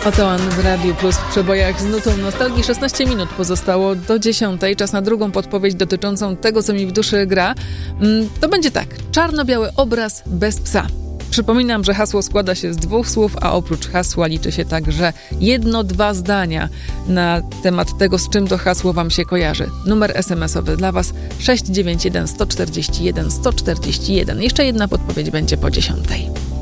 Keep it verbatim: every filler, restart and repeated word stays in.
Oto on w Radiu Plus w przebojach z nutą nostalgii. szesnaście minut pozostało do dziesiątej. Czas na drugą podpowiedź dotyczącą tego, co mi w duszy gra. To będzie tak. Czarno-biały obraz bez psa. Przypominam, że hasło składa się z dwóch słów, a oprócz hasła liczy się także jedno, dwa zdania na temat tego, z czym to hasło wam się kojarzy. Numer es em esowy dla was sześć dziewięć jeden, sto czterdzieści jeden, sto czterdzieści jeden. Jeszcze jedna podpowiedź będzie po dziesiątej.